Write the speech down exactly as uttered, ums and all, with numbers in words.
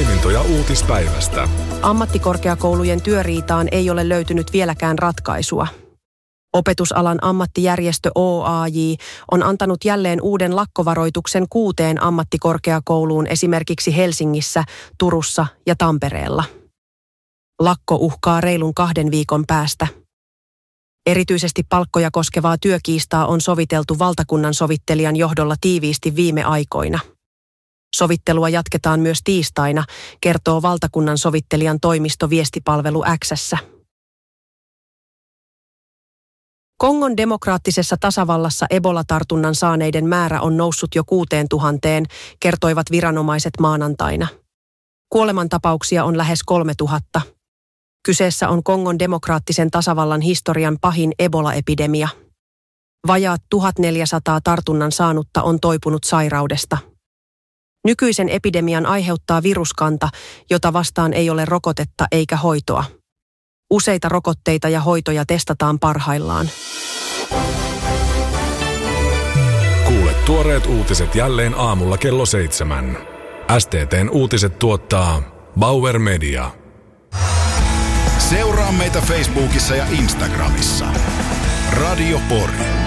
poimintoja uutispäivästä. Ammattikorkeakoulujen työriitaan ei ole löytynyt vieläkään ratkaisua. Opetusalan ammattijärjestö O A J on antanut jälleen uuden lakkovaroituksen kuuteen ammattikorkeakouluun esimerkiksi Helsingissä, Turussa ja Tampereella. Lakko uhkaa reilun kahden viikon päästä. Erityisesti palkkoja koskevaa työkiistaa on soviteltu valtakunnan sovittelijan johdolla tiiviisti viime aikoina. Sovittelua jatketaan myös tiistaina, kertoo valtakunnan sovittelijan toimisto viestipalvelu X:ssä. Kongon demokraattisessa tasavallassa Ebola-tartunnan saaneiden määrä on noussut jo kuuteen tuhanteen, kertoivat viranomaiset maanantaina. Kuolemantapauksia on lähes kolme tuhatta. Kyseessä on Kongon demokraattisen tasavallan historian pahin Ebola-epidemia. Vajaat tuhatneljäsataa tartunnan saanutta on toipunut sairaudesta. Nykyisen epidemian aiheuttaa viruskanta, jota vastaan ei ole rokotetta eikä hoitoa. Useita rokotteita ja hoitoja testataan parhaillaan. Kuule tuoreet uutiset jälleen aamulla kello seitsemän. S T T:n uutiset tuottaa Bauer Media. Seuraa meitä Facebookissa ja Instagramissa. Radio Pori.